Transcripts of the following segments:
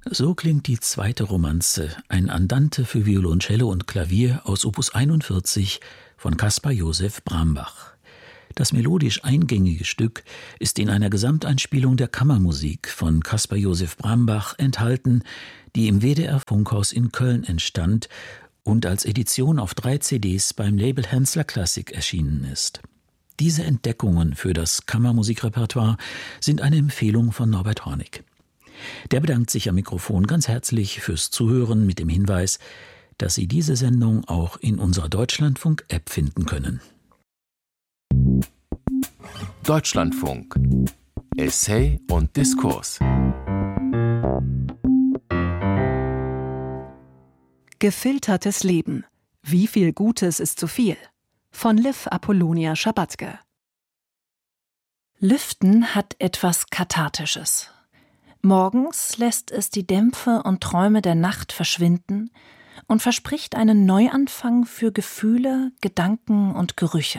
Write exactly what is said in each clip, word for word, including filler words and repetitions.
So klingt die zweite Romanze, ein Andante für Violoncello und Klavier aus Opus einundvierzig von Caspar Josef Brambach. Das melodisch eingängige Stück ist in einer Gesamteinspielung der Kammermusik von Caspar Josef Brambach enthalten, die im W D R-Funkhaus in Köln entstand und als Edition auf drei C Ds beim Label Hensler Classic erschienen ist. Diese Entdeckungen für das Kammermusikrepertoire sind eine Empfehlung von Norbert Hornig. Der bedankt sich am Mikrofon ganz herzlich fürs Zuhören mit dem Hinweis, dass Sie diese Sendung auch in unserer Deutschlandfunk-App finden können. Deutschlandfunk. Essay und Diskurs. Gefiltertes Leben. Wie viel Gutes ist zu viel? Von Liv Apollonia Schabatzke. Lüften hat etwas Kathartisches. Morgens lässt es die Dämpfe und Träume der Nacht verschwinden und verspricht einen Neuanfang für Gefühle, Gedanken und Gerüche.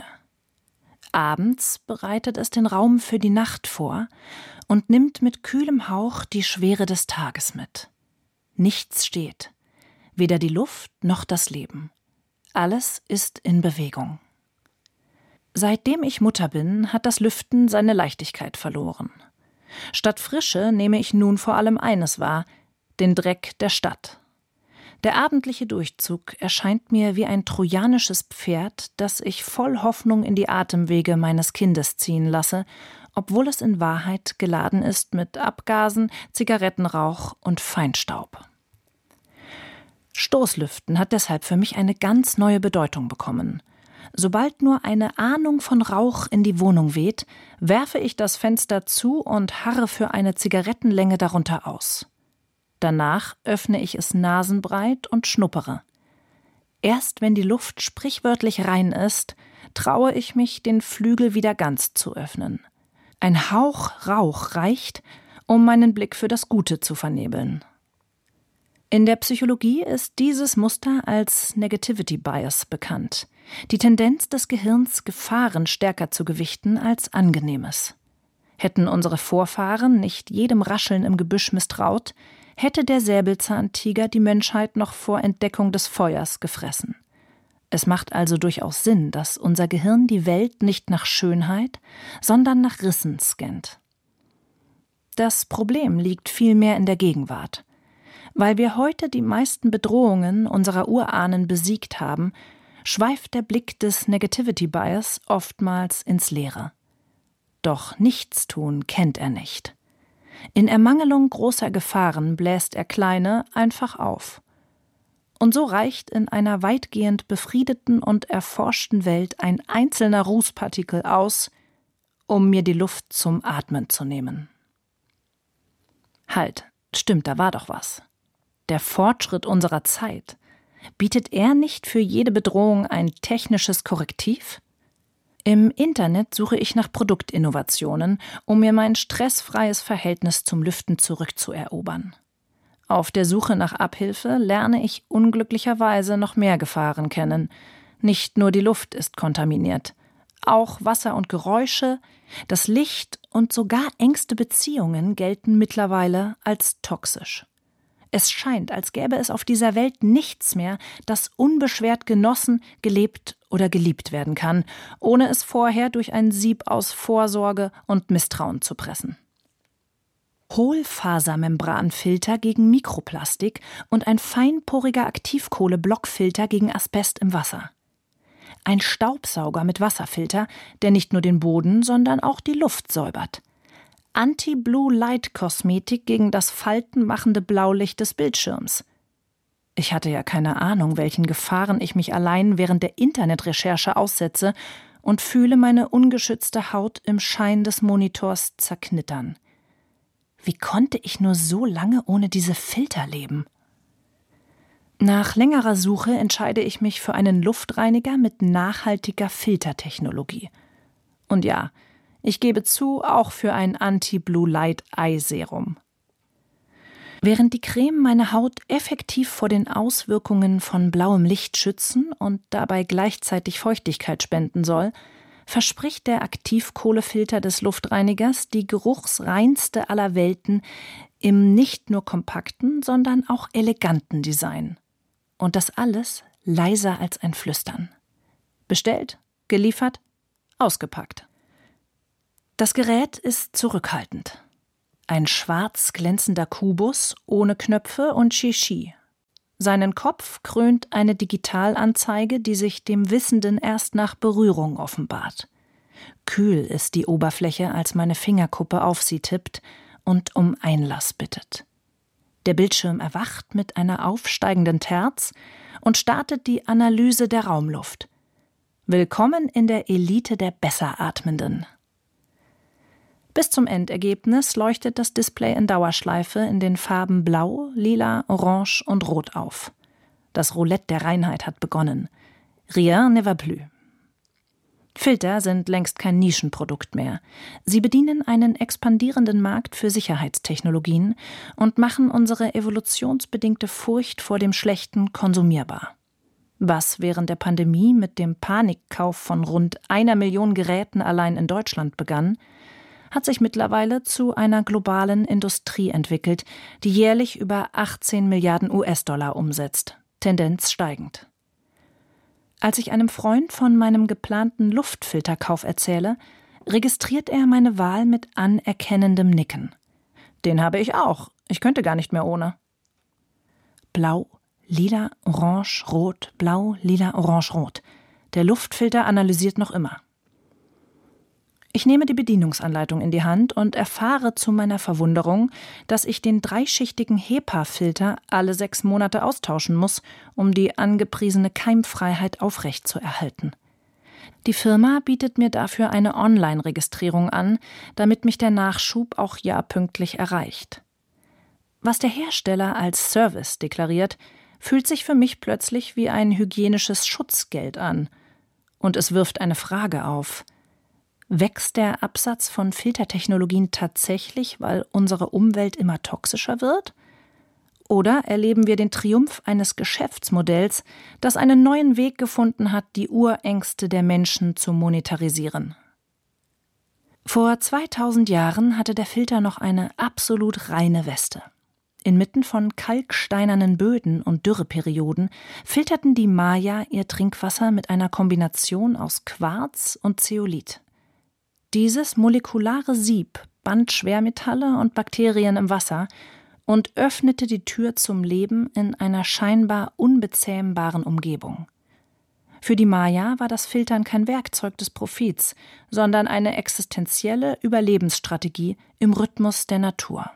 Abends bereitet es den Raum für die Nacht vor und nimmt mit kühlem Hauch die Schwere des Tages mit. Nichts steht, weder die Luft noch das Leben. Alles ist in Bewegung. Seitdem ich Mutter bin, hat das Lüften seine Leichtigkeit verloren. Statt Frische nehme ich nun vor allem eines wahr: den Dreck der Stadt. Der abendliche Durchzug erscheint mir wie ein trojanisches Pferd, das ich voll Hoffnung in die Atemwege meines Kindes ziehen lasse, obwohl es in Wahrheit geladen ist mit Abgasen, Zigarettenrauch und Feinstaub. Stoßlüften hat deshalb für mich eine ganz neue Bedeutung bekommen. Sobald nur eine Ahnung von Rauch in die Wohnung weht, werfe ich das Fenster zu und harre für eine Zigarettenlänge darunter aus. Danach öffne ich es nasenbreit und schnuppere. Erst wenn die Luft sprichwörtlich rein ist, traue ich mich, den Flügel wieder ganz zu öffnen. Ein Hauch Rauch reicht, um meinen Blick für das Gute zu vernebeln. In der Psychologie ist dieses Muster als Negativity Bias bekannt. Die Tendenz des Gehirns, Gefahren stärker zu gewichten als Angenehmes. Hätten unsere Vorfahren nicht jedem Rascheln im Gebüsch misstraut, hätte der Säbelzahntiger die Menschheit noch vor Entdeckung des Feuers gefressen. Es macht also durchaus Sinn, dass unser Gehirn die Welt nicht nach Schönheit, sondern nach Rissen scannt. Das Problem liegt vielmehr in der Gegenwart. Weil wir heute die meisten Bedrohungen unserer Urahnen besiegt haben, schweift der Blick des Negativity Bias oftmals ins Leere. Doch Nichtstun kennt er nicht. In Ermangelung großer Gefahren bläst er kleine einfach auf. Und so reicht in einer weitgehend befriedeten und erforschten Welt ein einzelner Rußpartikel aus, um mir die Luft zum Atmen zu nehmen. Halt, stimmt, da war doch was. Der Fortschritt unserer Zeit, bietet er nicht für jede Bedrohung ein technisches Korrektiv? Im Internet suche ich nach Produktinnovationen, um mir mein stressfreies Verhältnis zum Lüften zurückzuerobern. Auf der Suche nach Abhilfe lerne ich unglücklicherweise noch mehr Gefahren kennen. Nicht nur die Luft ist kontaminiert, auch Wasser und Geräusche, das Licht und sogar engste Beziehungen gelten mittlerweile als toxisch. Es scheint, als gäbe es auf dieser Welt nichts mehr, das unbeschwert genossen, gelebt oder geliebt werden kann, ohne es vorher durch ein Sieb aus Vorsorge und Misstrauen zu pressen. Hohlfasermembranfilter gegen Mikroplastik und ein feinporiger Aktivkohle-Blockfilter gegen Asbest im Wasser. Ein Staubsauger mit Wasserfilter, der nicht nur den Boden, sondern auch die Luft säubert. Anti-Blue-Light-Kosmetik gegen das faltenmachende Blaulicht des Bildschirms. Ich hatte ja keine Ahnung, welchen Gefahren ich mich allein während der Internetrecherche aussetze und fühle meine ungeschützte Haut im Schein des Monitors zerknittern. Wie konnte ich nur so lange ohne diese Filter leben? Nach längerer Suche entscheide ich mich für einen Luftreiniger mit nachhaltiger Filtertechnologie. Und ja, ich gebe zu, auch für ein Anti-Blue-Light-Eye-Serum. Während die Creme meine Haut effektiv vor den Auswirkungen von blauem Licht schützen und dabei gleichzeitig Feuchtigkeit spenden soll, verspricht der Aktivkohlefilter des Luftreinigers die geruchsreinste aller Welten, Im nicht nur kompakten, sondern auch eleganten Design. Und das alles leiser als ein Flüstern. Bestellt, geliefert, ausgepackt. Das Gerät ist zurückhaltend. Ein schwarz glänzender Kubus ohne Knöpfe und Shishi. Seinen Kopf krönt eine Digitalanzeige, die sich dem Wissenden erst nach Berührung offenbart. Kühl ist die Oberfläche, als meine Fingerkuppe auf sie tippt und um Einlass bittet. Der Bildschirm erwacht mit einer aufsteigenden Terz und startet die Analyse der Raumluft. Willkommen in der Elite der Besseratmenden. Bis zum Endergebnis leuchtet das Display in Dauerschleife in den Farben Blau, Lila, Orange und Rot auf. Das Roulette der Reinheit hat begonnen. Rien ne va plus. Filter sind längst kein Nischenprodukt mehr. Sie bedienen einen expandierenden Markt für Sicherheitstechnologien und machen unsere evolutionsbedingte Furcht vor dem Schlechten konsumierbar. Was während der Pandemie mit dem Panikkauf von rund einer Million Geräten allein in Deutschland begann, hat sich mittlerweile zu einer globalen Industrie entwickelt, die jährlich über achtzehn Milliarden U S-Dollar umsetzt, Tendenz steigend. Als ich einem Freund von meinem geplanten Luftfilterkauf erzähle, registriert er meine Wahl mit anerkennendem Nicken. Den habe ich auch. Ich könnte gar nicht mehr ohne. Blau, Lila, Orange, Rot, Blau, Lila, Orange, Rot. Der Luftfilter analysiert noch immer. Ich nehme die Bedienungsanleitung in die Hand und erfahre zu meiner Verwunderung, dass ich den dreischichtigen HEPA-Filter alle sechs Monate austauschen muss, um die angepriesene Keimfreiheit aufrechtzuerhalten. Die Firma bietet mir dafür eine Online-Registrierung an, damit mich der Nachschub auch jahrpünktlich erreicht. Was der Hersteller als Service deklariert, fühlt sich für mich plötzlich wie ein hygienisches Schutzgeld an. Und es wirft eine Frage auf. Wächst der Absatz von Filtertechnologien tatsächlich, weil unsere Umwelt immer toxischer wird? Oder erleben wir den Triumph eines Geschäftsmodells, das einen neuen Weg gefunden hat, die Urängste der Menschen zu monetarisieren? Vor zweitausend Jahren hatte der Filter noch eine absolut reine Weste. Inmitten von kalksteinernen Böden und Dürreperioden filterten die Maya ihr Trinkwasser mit einer Kombination aus Quarz und Zeolit. Dieses molekulare Sieb band Schwermetalle und Bakterien im Wasser und öffnete die Tür zum Leben in einer scheinbar unbezähmbaren Umgebung. Für die Maya war das Filtern kein Werkzeug des Profits, sondern eine existenzielle Überlebensstrategie im Rhythmus der Natur.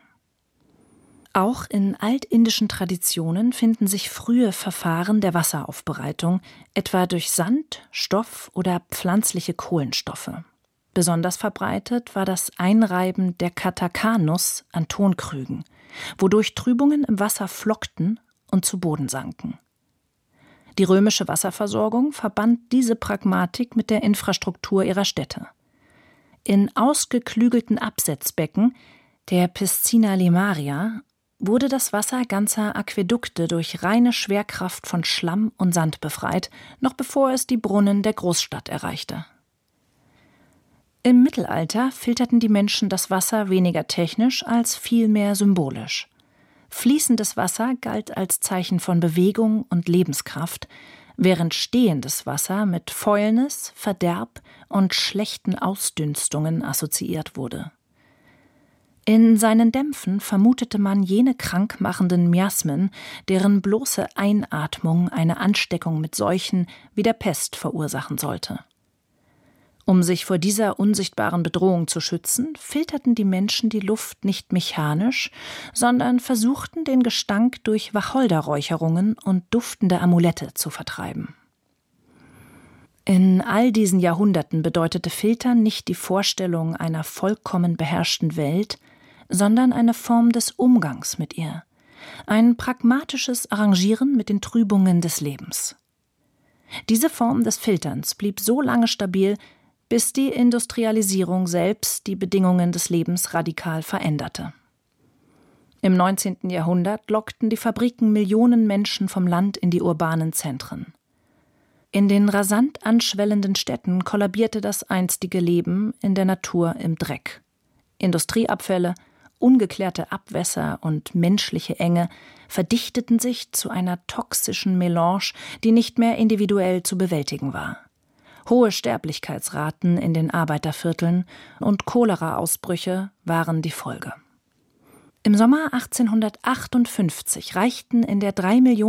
Auch in altindischen Traditionen finden sich frühe Verfahren der Wasseraufbereitung, etwa durch Sand, Stoff oder pflanzliche Kohlenstoffe. Besonders verbreitet war das Einreiben der Katakanus an Tonkrügen, wodurch Trübungen im Wasser flockten und zu Boden sanken. Die römische Wasserversorgung verband diese Pragmatik mit der Infrastruktur ihrer Städte. In ausgeklügelten Absetzbecken, der Piscina Limaria, wurde das Wasser ganzer Aquädukte durch reine Schwerkraft von Schlamm und Sand befreit, noch bevor es die Brunnen der Großstadt erreichte. Im Mittelalter filterten die Menschen das Wasser weniger technisch als vielmehr symbolisch. Fließendes Wasser galt als Zeichen von Bewegung und Lebenskraft, während stehendes Wasser mit Fäulnis, Verderb und schlechten Ausdünstungen assoziiert wurde. In seinen Dämpfen vermutete man jene krankmachenden Miasmen, deren bloße Einatmung eine Ansteckung mit Seuchen wie der Pest verursachen sollte. Um sich vor dieser unsichtbaren Bedrohung zu schützen, filterten die Menschen die Luft nicht mechanisch, sondern versuchten, den Gestank durch Wacholderräucherungen und duftende Amulette zu vertreiben. In all diesen Jahrhunderten bedeutete Filtern nicht die Vorstellung einer vollkommen beherrschten Welt, sondern eine Form des Umgangs mit ihr, ein pragmatisches Arrangieren mit den Trübungen des Lebens. Diese Form des Filterns blieb so lange stabil, bis die Industrialisierung selbst die Bedingungen des Lebens radikal veränderte. Im neunzehnten Jahrhundert lockten die Fabriken Millionen Menschen vom Land in die urbanen Zentren. In den rasant anschwellenden Städten kollabierte das einstige Leben in der Natur im Dreck. Industrieabfälle, Ungeklärte Abwässer und menschliche Enge verdichteten sich zu einer toxischen Melange, die nicht mehr individuell zu bewältigen war. Hohe Sterblichkeitsraten in den Arbeitervierteln und Cholera-Ausbrüche waren die Folge. Im Sommer achtzehnhundertachtundfünfzig reichten in der drei Millionen